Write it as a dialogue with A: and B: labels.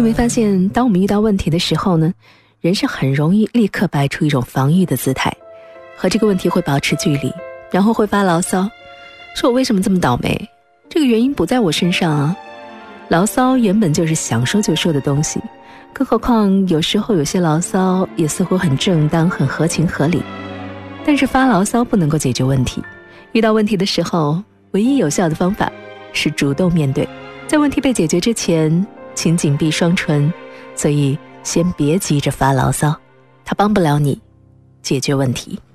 A: 没发现，当我们遇到问题的时候呢，人是很容易立刻摆出一种防御的姿态，和这个问题会保持距离，然后会发牢骚，说我为什么这么倒霉，这个原因不在我身上啊。牢骚原本就是想说就说的东西，更何况有时候有些牢骚也似乎很正当，很合情合理。但是发牢骚不能够解决问题，遇到问题的时候，唯一有效的方法是主动面对。在问题被解决之前，请紧闭双唇，所以先别急着发牢骚，它帮不了你解决问题。